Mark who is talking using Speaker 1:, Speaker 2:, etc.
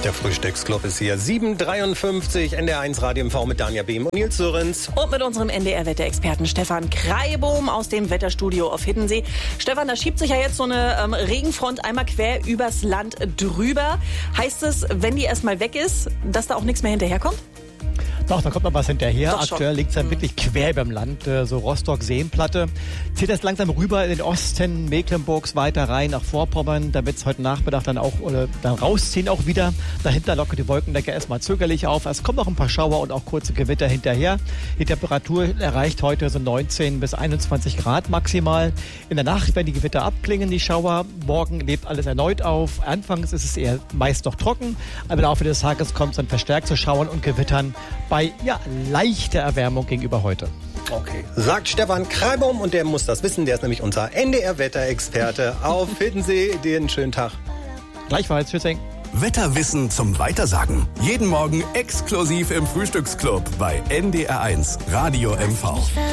Speaker 1: Der Frühstücksclub ist hier. 7:53 NDR1 Radio MV mit Danja Behm und Nils Sörenz.
Speaker 2: Und mit unserem NDR-Wetterexperten Stefan Kreibohm aus dem Wetterstudio auf Hiddensee. Stefan, da schiebt sich ja jetzt so eine Regenfront einmal quer übers Land drüber. Heißt es, wenn die erstmal weg ist, dass da auch nichts mehr hinterherkommt?
Speaker 3: Doch, da kommt noch was hinterher.
Speaker 2: Doch,
Speaker 3: aktuell liegt es dann wirklich quer über dem Land, so Rostock-Seenplatte. Zieht das langsam rüber in den Osten Mecklenburgs weiter rein nach Vorpommern. Da wird es heute Nachmittag dann auch dann rausziehen auch wieder. Dahinter lockert die Wolkendecke erstmal zögerlich auf. Es kommen noch ein paar Schauer und auch kurze Gewitter hinterher. Die Temperatur erreicht heute so 19 bis 21 Grad maximal. In der Nacht werden die Gewitter abklingen, die Schauer. Morgen lebt alles erneut auf. Anfangs ist es eher meist noch trocken. Aber im Laufe des Tages kommt es dann verstärkt zu Schauern und Gewittern bei leichter Erwärmung gegenüber heute.
Speaker 1: Okay, sagt Stefan Kreibohm und der muss das wissen. Der ist nämlich unser NDR-Wetterexperte auf Hiddensee. Dir einen schönen Tag.
Speaker 3: Gleichfalls, tschüss.
Speaker 4: Wetterwissen zum Weitersagen. Jeden Morgen exklusiv im Frühstücksclub bei NDR1 Radio MV.